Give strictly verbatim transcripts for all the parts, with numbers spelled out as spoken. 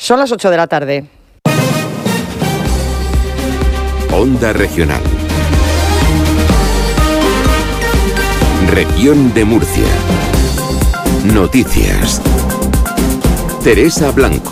Son las ocho de la tarde. Onda Regional. Región de Murcia. Noticias. Teresa Blanco.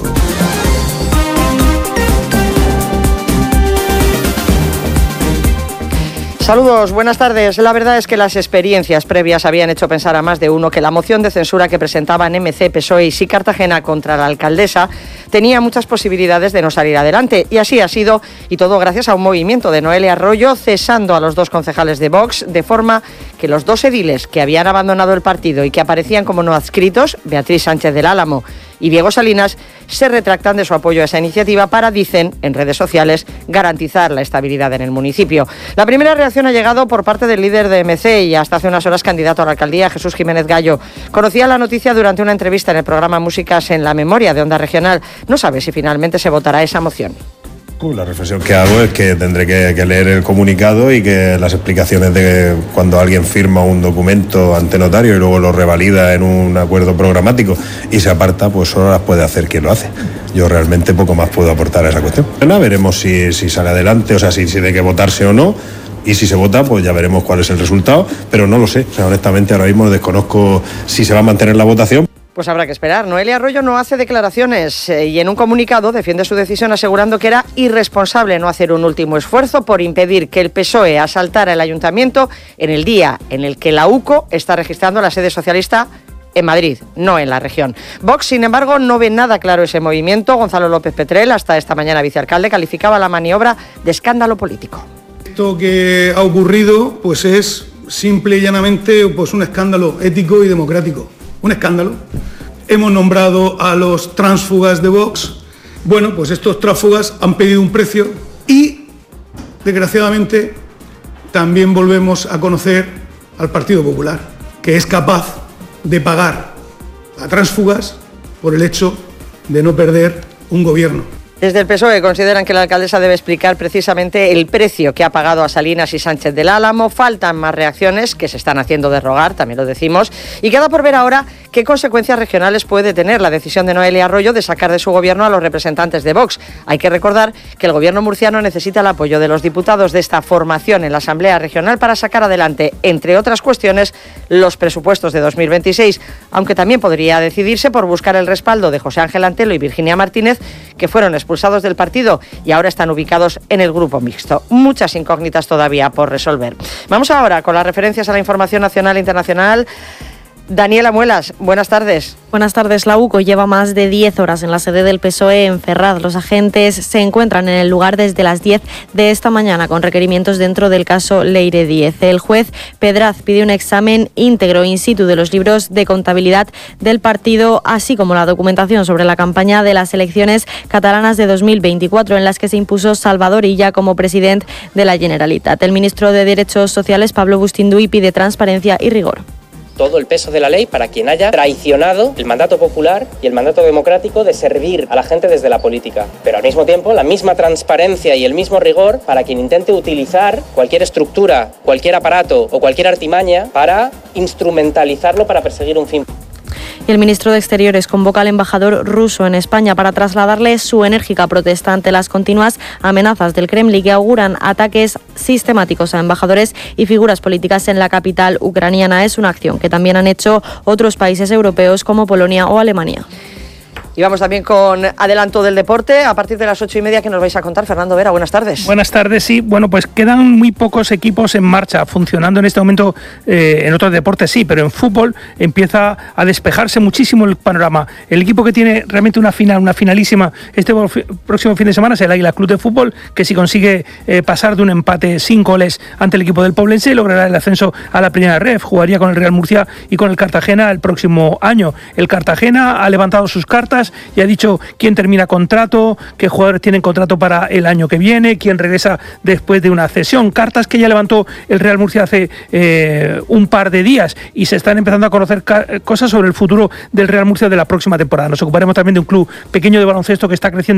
Saludos, buenas tardes. La verdad es que las experiencias previas habían hecho pensar a más de uno que la moción de censura que presentaban M C, P S O E y Sí Cartagena contra la alcaldesa tenía muchas posibilidades de no salir adelante. Y así ha sido, y todo gracias a un movimiento de Noelia Arroyo cesando a los dos concejales de Vox, de forma que los dos ediles que habían abandonado el partido y que aparecían como no adscritos, Beatriz Sánchez del Álamo y Diego Salinas, se retractan de su apoyo a esa iniciativa para, dicen en redes sociales, garantizar la estabilidad en el municipio. La primera reacción ha llegado por parte del líder de M C y hasta hace unas horas candidato a la alcaldía, Jesús Jiménez Gallo. Conocía la noticia durante una entrevista en el programa Músicas en la Memoria de Onda Regional. No sabe si finalmente se votará esa moción. La reflexión que hago es que tendré que, que leer el comunicado y que las explicaciones de cuando alguien firma un documento ante notario y luego lo revalida en un acuerdo programático y se aparta, pues solo las puede hacer quien lo hace. Yo realmente poco más puedo aportar a esa cuestión. Bueno, veremos si, si sale adelante, o sea, si, si tiene que votarse o no. Y si se vota, pues ya veremos cuál es el resultado, pero no lo sé. O sea, honestamente ahora mismo desconozco si se va a mantener la votación. Pues habrá que esperar. Noelia Arroyo no hace declaraciones eh, y en un comunicado defiende su decisión asegurando que era irresponsable no hacer un último esfuerzo por impedir que el P S O E asaltara el ayuntamiento en el día en el que la U C O está registrando la sede socialista en Madrid, no en la región. Vox, sin embargo, no ve nada claro ese movimiento. Gonzalo López Petrel, hasta esta mañana vicealcalde, calificaba la maniobra de escándalo político. Esto que ha ocurrido pues es simple y llanamente pues un escándalo ético y democrático. Un escándalo. Hemos nombrado a los tránsfugas de Vox. Bueno, pues estos tránsfugas han pedido un precio y, desgraciadamente, también volvemos a conocer al Partido Popular, que es capaz de pagar a tránsfugas por el hecho de no perder un gobierno. Desde el P S O E consideran que la alcaldesa debe explicar precisamente el precio que ha pagado a Salinas y Sánchez del Álamo. Faltan más reacciones que se están haciendo de rogar, también lo decimos, y queda por ver ahora qué consecuencias regionales puede tener la decisión de Noelia Arroyo de sacar de su gobierno a los representantes de Vox. Hay que recordar que el gobierno murciano necesita el apoyo de los diputados de esta formación en la Asamblea Regional para sacar adelante, entre otras cuestiones, los presupuestos de dos mil veintiséis, aunque también podría decidirse por buscar el respaldo de José Ángel Antelo y Virginia Martínez, que fueron expulsados del partido y ahora están ubicados en el grupo mixto. Muchas incógnitas todavía por resolver. Vamos ahora con las referencias a la información nacional e internacional. Daniela Muelas, buenas tardes. Buenas tardes. La U C O lleva más de diez horas en la sede del P S O E en Ferraz. Los agentes se encuentran en el lugar desde las diez de esta mañana con requerimientos dentro del caso Leire diez. El juez Pedraz pide un examen íntegro in situ de los libros de contabilidad del partido, así como la documentación sobre la campaña de las elecciones catalanas de dos mil veinticuatro, en las que se impuso Salvador Illa como presidente de la Generalitat. El ministro de Derechos Sociales, Pablo Bustinduy, pide transparencia y rigor. Todo el peso de la ley para quien haya traicionado el mandato popular y el mandato democrático de servir a la gente desde la política. Pero al mismo tiempo, la misma transparencia y el mismo rigor para quien intente utilizar cualquier estructura, cualquier aparato o cualquier artimaña para instrumentalizarlo para perseguir un fin. Y el ministro de Exteriores convoca al embajador ruso en España para trasladarle su enérgica protesta ante las continuas amenazas del Kremlin que auguran ataques sistemáticos a embajadores y figuras políticas en la capital ucraniana. Es una acción que también han hecho otros países europeos como Polonia o Alemania. Y vamos también con adelanto del deporte a partir de las ocho y media que nos vais a contar. Fernando Vera, buenas tardes. Buenas tardes, sí. Bueno, pues quedan muy pocos equipos en marcha, funcionando en este momento. Eh, en otros deportes sí, pero en fútbol empieza a despejarse muchísimo el panorama. El equipo que tiene realmente una final, una finalísima este próximo fin de semana es el Águila Club de Fútbol, que si consigue eh, pasar de un empate sin goles ante el equipo del Poblense, logrará el ascenso a la primera ref. Jugaría con el Real Murcia y con el Cartagena el próximo año. El Cartagena ha levantado sus cartas y ha dicho quién termina contrato, qué jugadores tienen contrato para el año que viene, quién regresa después de una cesión. Cartas que ya levantó el Real Murcia hace eh, un par de días y se están empezando a conocer ca- cosas sobre el futuro del Real Murcia de la próxima temporada. Nos ocuparemos también de un club pequeño de baloncesto que está creciendo